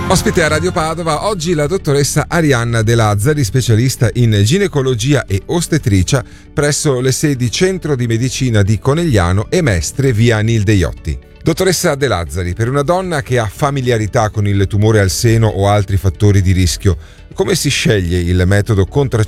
Ospite a Radio Padova oggi la dottoressa Arianna De Lazzari, specialista in ginecologia e ostetricia presso le sedi Centro di Medicina di Conegliano e Mestre via Nil de Iotti. Dottoressa De Lazzari, per una donna che ha familiarità con il tumore al seno o altri fattori di rischio, come si sceglie il metodo contraccettivo